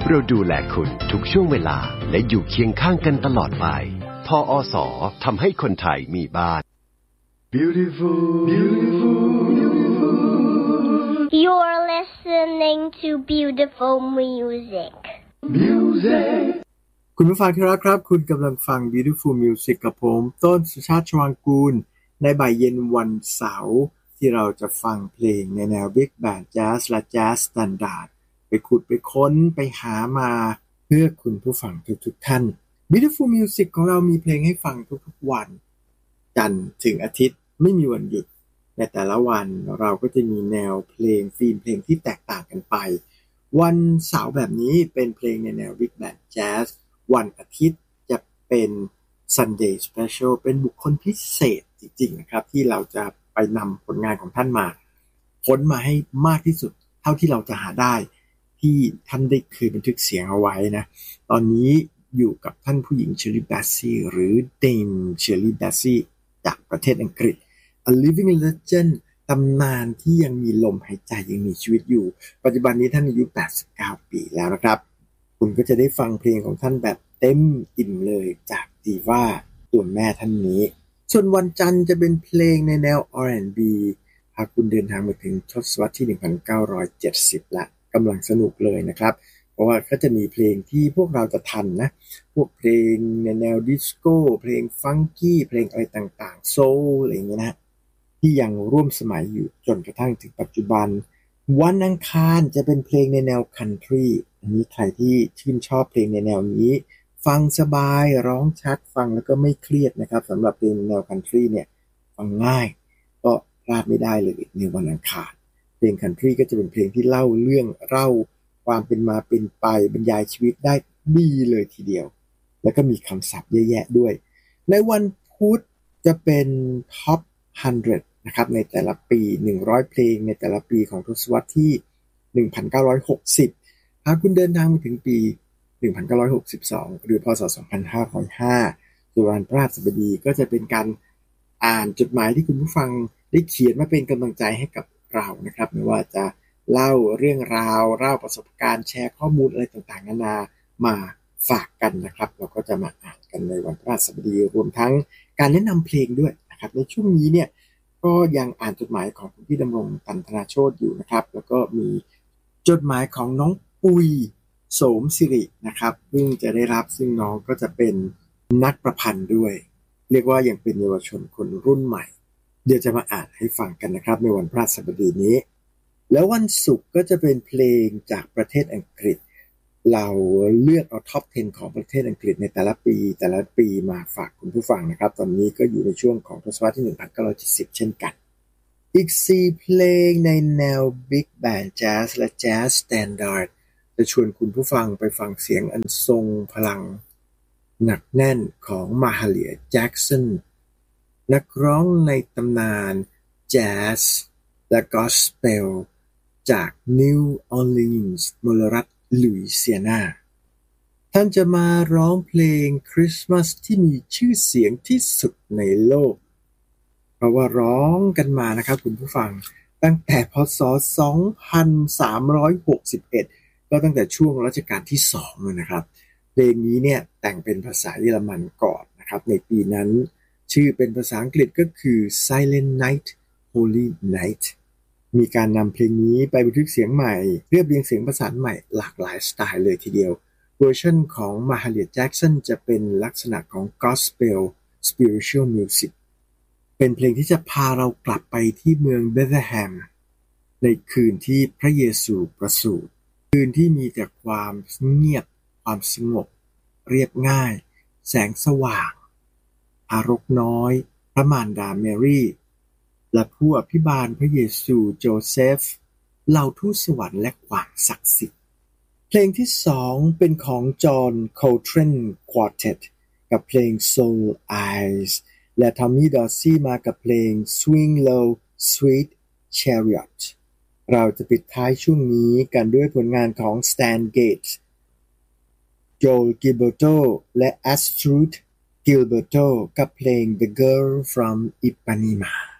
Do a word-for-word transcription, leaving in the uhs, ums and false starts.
เราดูแลคุณทุกช่วงเวลาและอยู่เคียงข้างกันตลอดไปพอ อส.ทำให้คนไทยมีบ้าน Beautiful Beautiful You're listening to beautiful music Music คุณผู้ฟังที่รักครับคุณกำลังฟัง Beautiful Music กับผมต้นสุชาติชวางกูลในบ่ายเย็นวันเสาร์ที่เราจะฟังเพลงในแนว Big Band Jazz และ Jazz Standard ไปขุดไปค้นไปหามาเพื่อคุณผู้ฟังทุกๆท่าน Beautiful Music ของเรามีเพลงให้ฟังทุกๆวันจันทร์ถึงอาทิตย์ไม่มีวันหยุดในแต่ละวันเราก็จะมีแนวเพลงธีมเพลงที่แตกต่างกันไปวันเสาร์แบบนี้เป็นเพลงในแนว Big Band Jazz วันอาทิตย์จะเป็น Sunday Special เป็นบุคคลพิเศษจริงๆนะครับที่เราจะไปนำผลงานของท่านมาค้นมาให้มากที่สุดเท่าที่เราจะหาได้ที่ท่านได้เคยบันทึกเสียงเอาไว้นะตอนนี้อยู่กับท่านผู้หญิงเชอร์รี่แบสซี่หรือเดมเชอร์รี่แบสซี่จากประเทศอังกฤษ A Living Legend ตำนานที่ยังมีลมหายใจยังมีชีวิตอยู่ปัจจุบันนี้ท่านอายุแปดสิบเก้าปีแล้วนะครับคุณก็จะได้ฟังเพลงของท่านแบบเต็มอิ่มเลยจากดีว่าตัวแม่ท่านนี้ส่วนวันจันทร์จะเป็นเพลงในแนว อาร์ แอนด์ บี พาคุณเดินทางมาถึงทศวรรษที่หนึ่งพันเก้าร้อยเจ็ดสิบละกำลังสนุกเลยนะครับเพราะว่าก็จะมีเพลงที่พวกเราจะทันนะพวกเพลงในแนวดิสโก้เพลงฟังกี้เพลงอะไรต่างๆโซลอะไรอย่างเงี้ยนะที่ยังร่วมสมัยอยู่จนกระทั่งถึงปัจจุบันวันอังคารจะเป็นเพลงในแนวคันทรีอันนี้ใครที่ชื่นชอบเพลงในแนวนี้ฟังสบายร้องชัดฟังแล้วก็ไม่เครียดนะครับสำหรับเพลงแนวคันทรีเนี่ยฟังง่ายก็พลาดไม่ได้เลยในวันอังคารเพลงคันทรีก็จะเป็นเพลงที่เล่าเรื่องเล่าความเป็นมาเป็นไปบรรยายชีวิตได้ดีเลยทีเดียวแล้วก็มีคำศัพท์เยอะแยะด้วยในวันพุธจะเป็นท็อปหนึ่งร้อยนะครับในแต่ละปีหนึ่งร้อยเพลงในแต่ละปีของทศวรรษที่หนึ่งพันเก้าร้อยหกสิบหากคุณเดินทางมาถึงปีหนึ่งพันเก้าร้อยหกสิบสองหรือพศสองพันห้าร้อยห้าส่วนวันพฤหัสบดีก็จะเป็นการอ่านจดหมายที่คุณผู้ฟังได้เขียนมาเป็นกำลังใจให้กับเรานะครับไม่ว่าจะเล่าเรื่องราวเล่าประสบการณ์แชร์ข้อมูลอะไรต่างๆนานามาฝากกันนะครับเราก็จะมาอ่านกันในวันพฤหัสบดีรวมทั้งการแนะนำเพลงด้วยนะครับในช่วงนี้เนี่ยก็ยังอ่านจดหมายของคุณพี่ดำรงตันธนาโชติอยู่นะครับแล้วก็มีจดหมายของน้องปุยโสมสิรินะครับซึ่งจะได้รับซึ่งน้องก็จะเป็นนักประพันธ์ด้วยเรียกว่ายังเป็นเยาวชนคนรุ่นใหม่เดี๋ยวจะมาอ่านให้ฟังกันนะครับในวันพฤหัสบดีนี้แล้ววันศุกร์ก็จะเป็นเพลงจากประเทศอังกฤษเราเลือกเอาท็อปสิบของประเทศอังกฤษในแต่ละปีแต่ละปีมาฝากคุณผู้ฟังนะครับตอนนี้ก็อยู่ในช่วงของทศวรรษที่หนึ่งพันเก้าร้อยเจ็ดสิบเช่นกันอีกสี่เพลงในแนว Big Band Jazz และ Jazz Standard จะชวนคุณผู้ฟังไปฟังเสียงอันทรงพลังหนักแน่นของมาฮาเลียแจ็กสันนักร้องในตำนานแจ๊สและกอสเปลจากนิวออร์ลีนส์มลรัฐลุยเซียนาท่านจะมาร้องเพลงคริสต์มาสที่มีชื่อเสียงที่สุดในโลกเพราะว่าร้องกันมานะครับคุณผู้ฟังตั้งแต่พ.ศ. สองพันสามร้อยหกสิบเอ็ดก็ตั้งแต่ช่วงรัชกาลที่สองเลยนะครับเพลงนี้เนี่ยแต่งเป็นภาษาเยอรมันก่อนนะครับในปีนั้นชื่อเป็นภาษาอังกฤษก็คือ Silent Night Holy Night มีการนำเพลงนี้ไปบันทึกเสียงใหม่เรียบเรียงเสียงประสานใหม่หลากหลายสไตล์เลยทีเดียวเวอร์ชันของมาฮาเลียแจ็กสันจะเป็นลักษณะของ Gospel Spiritual Music เป็นเพลงที่จะพาเรากลับไปที่เมืองเบธเลเฮมในคืนที่พระเยซูประสูติคืนที่มีแต่ความเงียบความสงบเรียบง่ายแสงสว่างทารกน้อยพระมารดาเมรีและผู้อภิบาลพระเยซูโจเซฟเหล่าทูตสวรรค์และความศักดิ์สิทธิ์เพลงที่สองเป็นของจอห์นโคลเทรนควอเต็ตกับเพลง Soul Eyes และทอมมี่ดอร์ซี่มากับเพลง Swing Low Sweet Chariot เราจะปิดท้ายช่วงนี้กันด้วยผลงานของ Stan Getz โจล กิลเบอร์โตและ Astrud Gilberto กับเพลง The Girl from Ipanema